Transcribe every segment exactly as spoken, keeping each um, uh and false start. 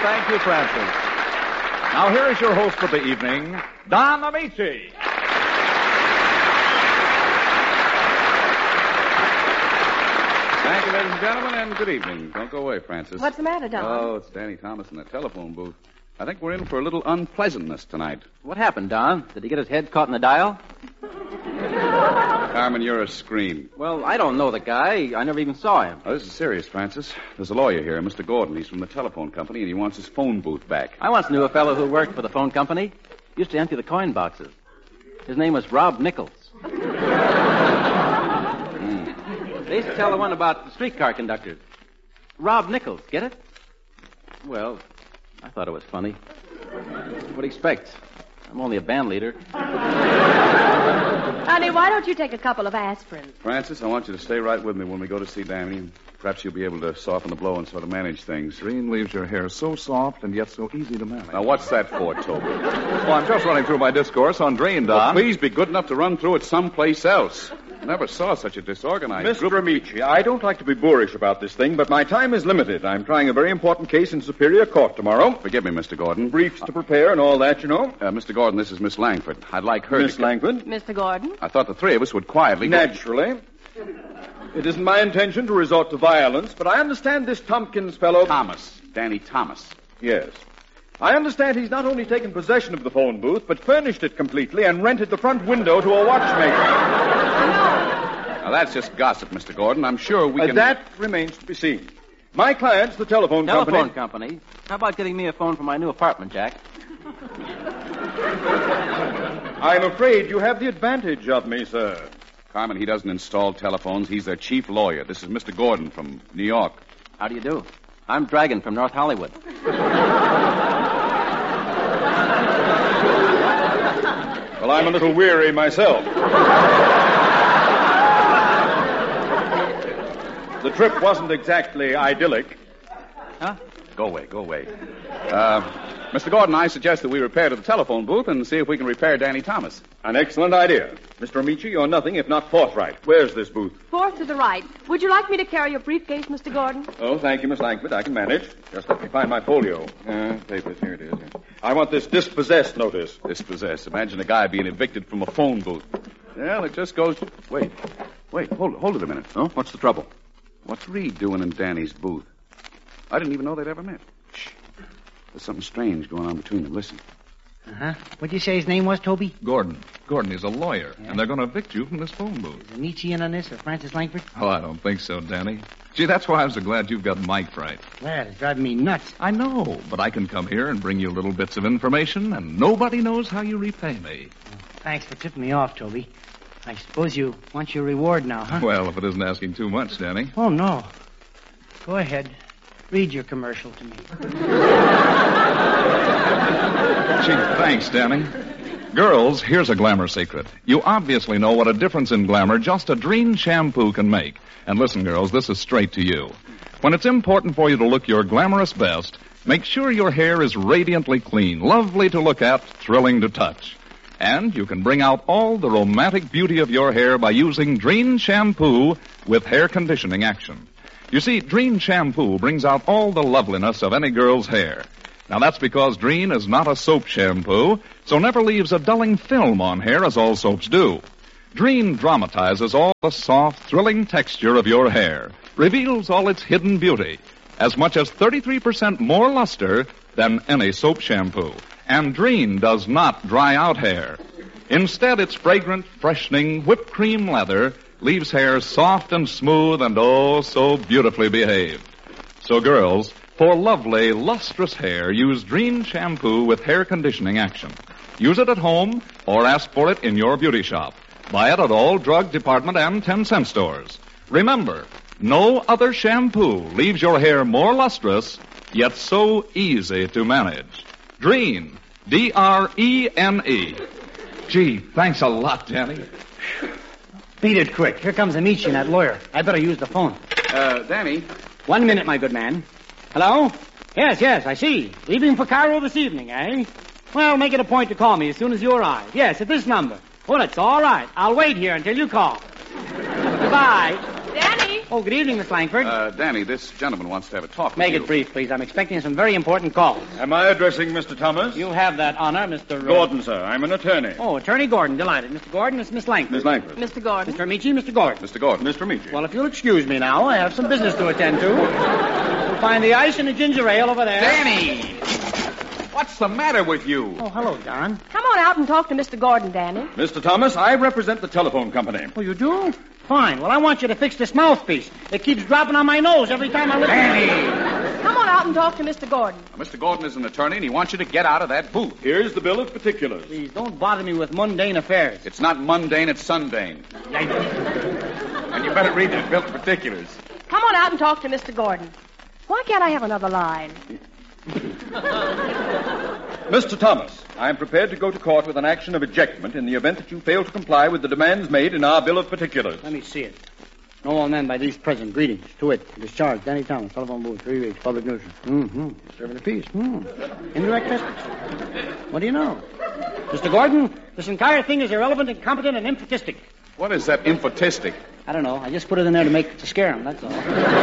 Thank you, Francis. Now, here is your host for the evening, Don Amici. Thank you, ladies and gentlemen, and good evening. Don't go away, Francis. What's the matter, Don? Oh, it's Danny Thomas in the telephone booth. I think we're in for a little unpleasantness tonight. What happened, Don? Did he get his head caught in the dial? Carmen, you're a scream. Well, I don't know the guy. I never even saw him. Oh, this is serious, Francis. There's a lawyer here, Mister Gordon. He's from the telephone company, and he wants his phone booth back. I once knew a fellow who worked for the phone company. He used to empty the coin boxes. His name was Rob Nichols. mm. They used to tell the one about the streetcar conductors. Rob Nichols, get it? Well, I thought it was funny. What do you expect? I'm only a band leader. Honey, why don't you take a couple of aspirin? Francis, I want you to stay right with me when we go to see Danny, and perhaps you'll be able to soften the blow and sort of manage things. Green leaves your hair so soft and yet so easy to manage. Now, what's that for, Toby? Well, I'm just running through my discourse on Drain, Don. Well, please be good enough to run through it someplace else. I never saw such a disorganized Mister group. Amici, I don't like to be boorish about this thing, but my time is limited. I'm trying a very important case in Superior Court tomorrow. Forgive me, Mister Gordon. Briefs to prepare and all that, you know. Uh, Mister Gordon, this is Miss Langford. I'd like her Miss to... Langford? Mister Gordon? I thought the three of us would quietly... Naturally. It isn't my intention to resort to violence, but I understand this Tompkins fellow... Thomas. Danny Thomas. Yes. I understand he's not only taken possession of the phone booth, but furnished it completely and rented the front window to a watchmaker. Now, that's just gossip, Mister Gordon. I'm sure we Uh, can... that remains to be seen. My client's the telephone, Telephone company. company? How about getting me a phone for my new apartment, Jack? I'm afraid you have the advantage of me, sir. Carmen, he doesn't install telephones. He's their chief lawyer. This is Mister Gordon from New York. How do you do? I'm Dragon from North Hollywood. Well, I'm a little weary myself. The trip wasn't exactly idyllic. Huh? Go away, go away. Uh, Mister Gordon, I suggest that we repair to the telephone booth and see if we can repair Danny Thomas. An excellent idea. Mister Amici, you're nothing if not forthright. Where's this booth? Fourth to the right. Would you like me to carry your briefcase, Mister Gordon? Oh, thank you, Miss Langford. I can manage. Just let me find my folio. Uh, papers, here it is. I want this dispossessed notice. Dispossessed. Imagine a guy being evicted from a phone booth. Well, it just goes... Wait. Wait, hold, hold it a minute. Oh, what's the trouble? What's Reed doing in Danny's booth? I didn't even know they'd ever met. Shh. There's something strange going on between them. Listen. Uh-huh. What'd you say his name was, Toby? Gordon. Gordon is a lawyer, yeah. And they're going to evict you from this phone booth. Is Amici in on this, or Francis Langford? Oh, I don't think so, Danny. Gee, that's why I'm so glad you've got Mike right. Well, it's driving me nuts. I know, but I can come here and bring you little bits of information, and nobody knows how you repay me. Well, thanks for tipping me off, Toby. I suppose you want your reward now, huh? Well, if it isn't asking too much, Danny. Oh, no. Go ahead. Read your commercial to me. Gee, thanks, Danny. Girls, here's a glamour secret. You obviously know what a difference in glamour just a Drene shampoo can make. And listen, girls, this is straight to you. When it's important for you to look your glamorous best, make sure your hair is radiantly clean, lovely to look at, thrilling to touch. And you can bring out all the romantic beauty of your hair by using Drene shampoo with hair conditioning action. You see, Drene shampoo brings out all the loveliness of any girl's hair. Now, that's because Drene is not a soap shampoo, so never leaves a dulling film on hair as all soaps do. Drene dramatizes all the soft, thrilling texture of your hair, reveals all its hidden beauty, as much as thirty-three percent more luster than any soap shampoo. And Drene does not dry out hair. Instead, its fragrant, freshening, whipped cream leather leaves hair soft and smooth and oh so beautifully behaved. So, girls, for lovely, lustrous hair, use Drene shampoo with hair conditioning action. Use it at home or ask for it in your beauty shop. Buy it at all drug department and ten-cent stores. Remember, no other shampoo leaves your hair more lustrous, yet so easy to manage. Drene, D R E N E. Gee, thanks a lot, Danny. Beat it quick. Here comes Amici and that lawyer. I better use the phone. Uh, Danny? One minute, my good man. Hello? Yes, yes, I see. Leaving for Cairo this evening, eh? Well, make it a point to call me as soon as you arrive. Yes, at this number. Well, it's all right. I'll wait here until you call. Goodbye. Danny? Oh, good evening, Miss Langford. Uh, Danny, this gentleman wants to have a talk Make with it you. brief, please. I'm expecting some very important calls. Am I addressing Mister Thomas? You have that honor, Mister Uh... Gordon, sir. I'm an attorney. Oh, Attorney Gordon. Delighted. Mister Gordon, it's Miss Langford. Miss Langford. Mister Gordon. Mister Amici, Mister Gordon. Mister Gordon. Mister Meachie. Well, if you'll excuse me now, I have some business to attend to. You'll find the ice and the ginger ale over there. Danny! What's the matter with you? Oh, hello, Don. Come on out and talk to Mister Gordon, Danny. Mister Thomas, I represent the telephone company. Oh, you do? Fine. Well, I want you to fix this mouthpiece. It keeps dropping on my nose every time I look at it. Come on out and talk to Mister Gordon. Now, Mister Gordon is an attorney, and he wants you to get out of that booth. Here's the bill of particulars. Please, don't bother me with mundane affairs. It's not mundane, it's sundane. And you better read that bill of particulars. Come on out and talk to Mister Gordon. Why can't I have another line? Mister Thomas, I am prepared to go to court with an action of ejectment in the event that you fail to comply with the demands made in our bill of particulars. Let me see it. Know all men by these present. Greetings. To it. Discharged. Danny Thomas. Telephone booth. Three weeks. Public nuisance. Mm-hmm. Serving a peace. Hmm. Indirect trespass. What do you know? Mister Gordon, this entire thing is irrelevant, incompetent, and infatistic. What is that infotistic? I don't know. I just put it in there to make to scare him. That's all.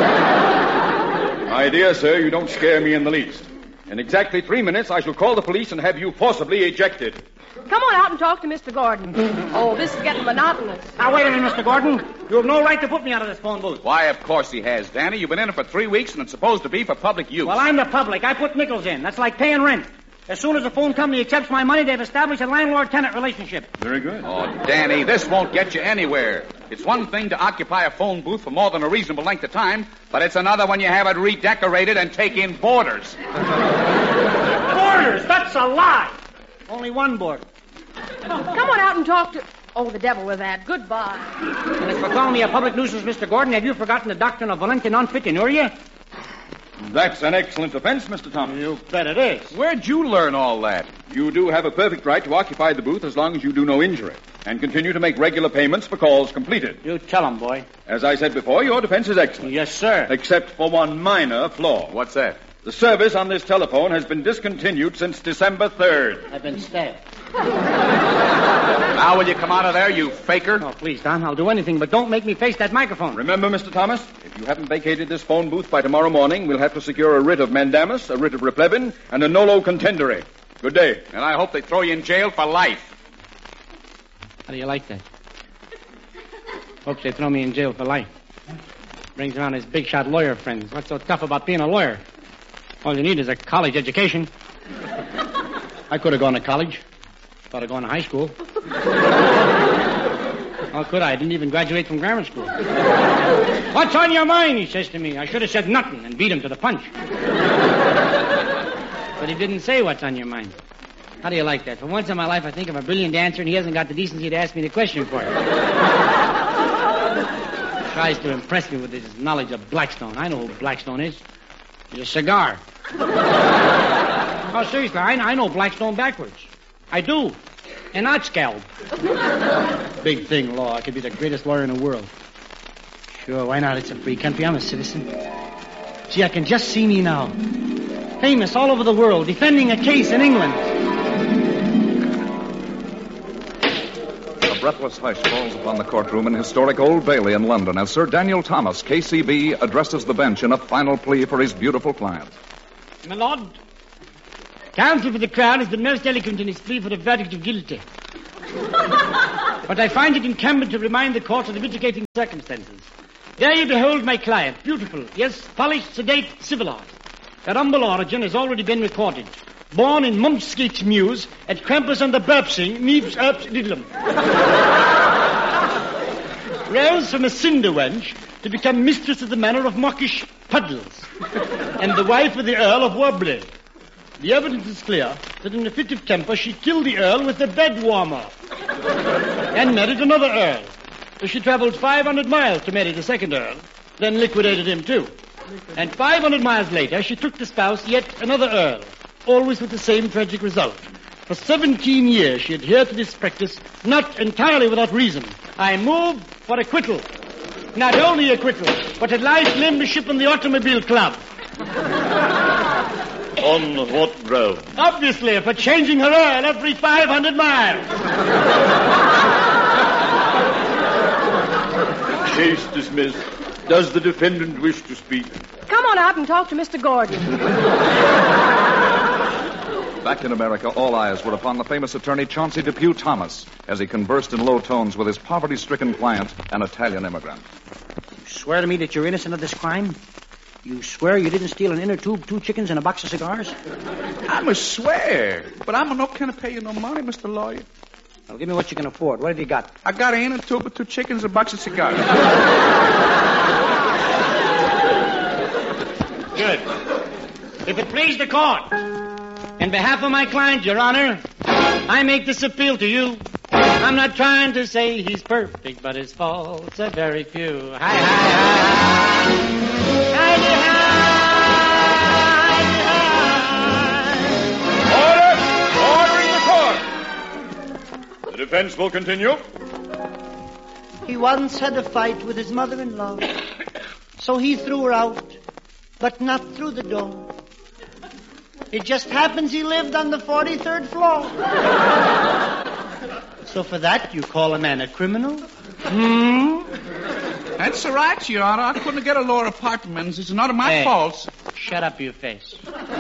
My dear sir, you don't scare me in the least. In exactly three minutes, I shall call the police and have you forcibly ejected. Come on out and talk to Mister Gordon. Oh, this is getting monotonous. Now, wait a minute, Mister Gordon. You have no right to put me out of this phone booth. Why, of course he has, Danny. You've been in it for three weeks, and it's supposed to be for public use. Well, I'm the public. I put nickels in. That's like paying rent. As soon as the phone company accepts my money, they've established a landlord-tenant relationship. Very good. Oh, Danny, this won't get you anywhere. It's one thing to occupy a phone booth for more than a reasonable length of time, but it's another when you have it redecorated and take in boarders. Boarders? That's a lie. Only one boarder. Come on out and talk to... Oh, the devil with that. Goodbye. And as for calling me a public nuisance, Mister Gordon, have you forgotten the doctrine of volente non fit inuria? That's an excellent offense, Mister Thomas. You bet it is. Where'd you learn all that? You do have a perfect right to occupy the booth as long as you do no injury and continue to make regular payments for calls completed. You tell him, boy. As I said before, your defense is excellent. Yes, sir. Except for one minor flaw. What's that? The service on this telephone has been discontinued since December third. I've been stabbed. Now will you come out of there, you faker? Oh, please, Don, I'll do anything, but don't make me face that microphone. Remember, Mister Thomas, if you haven't vacated this phone booth by tomorrow morning, we'll have to secure a writ of mandamus, a writ of replevin, and a nolo contendere. Good day. And I hope they throw you in jail for life. How do you like that? Hopes they throw me in jail for life. Brings around his big shot lawyer friends. What's so tough about being a lawyer? All you need is a college education. I could have gone to college. Thought of going to high school. How could I? I didn't even graduate from grammar school. What's on your mind, he says to me. I should have said nothing and beat him to the punch. But he didn't say what's on your mind. How do you like that? For once in my life, I think of a brilliant answer, and he hasn't got the decency to ask me the question for it. Tries to impress me with his knowledge of Blackstone. I know who Blackstone is. He's a cigar. Oh, seriously, I, I know Blackstone backwards. I do. And not scalp. Big thing, law. I could be the greatest lawyer in the world. Sure, why not? It's a free country. I'm a citizen. Gee, I can just see me now. Famous all over the world, defending a case in England. A breathless hush falls upon the courtroom in historic Old Bailey in London as Sir Daniel Thomas, K C B, addresses the bench in a final plea for his beautiful client. My lord, counsel for the Crown has been most eloquent in his plea for the verdict of guilty. But I find it incumbent to remind the court of the mitigating circumstances. There you behold my client, beautiful, yes, polished, sedate, civilized. Her humble origin has already been recorded. Born in Mumpsgate Mews, at Krampus on the Burpsing, Neeps, Erps, Diddlem. Rose from a cinder wench to become mistress of the manor of Mockish Puddles, and the wife of the Earl of Warbley. The evidence is clear that in a fit of temper she killed the Earl with a bed warmer and married another Earl. She travelled five hundred miles to marry the second Earl, then liquidated him too. And five hundred miles later she took to spouse yet another Earl, always with the same tragic result. For seventeen years she adhered to this practice, not entirely without reason. I move for acquittal. Not only acquittal, but a life membership in the Automobile Club. On what ground? Obviously, for changing her Earl every five hundred miles. Case dismissed. Does the defendant wish to speak? Come on out and talk to Mister Gordon. Back in America, all eyes were upon the famous attorney Chauncey Depew Thomas as he conversed in low tones with his poverty-stricken client, an Italian immigrant. You swear to me that you're innocent of this crime? You swear you didn't steal an inner tube, two chickens, and a box of cigars? I must swear, but I'm not going to pay you no money, Mister Lawyer. Well, give me what you can afford. What have you got? I got an inner tube of two chickens and a box of cigars. Good. If it please the court, in behalf of my client, Your Honor, I make this appeal to you. I'm not trying to say he's perfect, but his faults are very few. Hi, hi, hi. Order! Order in the court! The defense will continue. He once had a fight with his mother-in-law, so he threw her out, but not through the door. It just happens he lived on the forty-third floor. So for that, you call a man a criminal? Hmm? That's all right, Your Honor. I couldn't get a lower apartment. It's not my Hey. fault. Shut up, your face.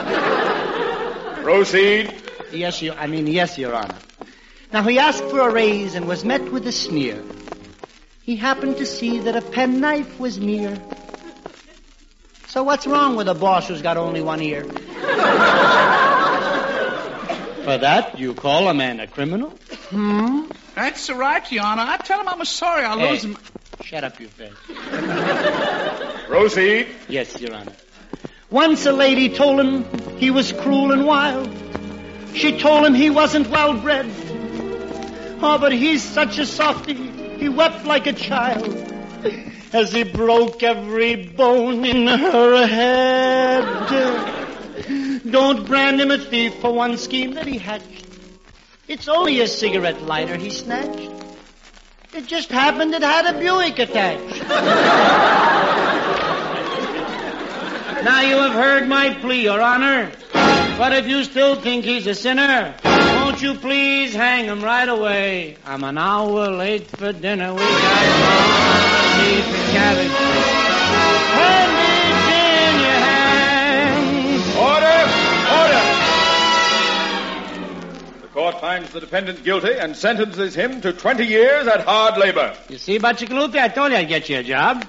Proceed. Yes, your, I mean, yes, Your Honor. Now, he asked for a raise and was met with a sneer. He happened to see that a penknife was near. So what's wrong with a boss who's got only one ear? For that, you call a man a criminal? Hmm? That's all right, Your Honor. I tell him I'm sorry. I'll Hey. lose him. Shut up, your face. Proceed. Yes, Your Honor. Once a lady told him he was cruel and wild. She told him he wasn't well bred. Oh, but he's such a softie. He wept like a child as he broke every bone in her head. Don't brand him a thief for one scheme that he hatched. It's only a cigarette lighter he snatched. It just happened it had a Buick attached. Now you have heard my plea, Your Honor. But if you still think he's a sinner, won't you please hang him right away? I'm an hour late for dinner. We got beef and cabbage. When it's in your hands. Order! Order! The court finds the defendant guilty and sentences him to twenty years at hard labor. You see, Butchikalupi, I told you I'd get you a job.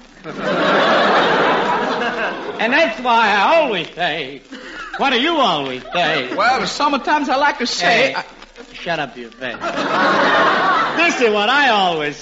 And that's why I always say, what do you always say? Well, sometimes I like to say... Hey, shut up, you face. This is what I always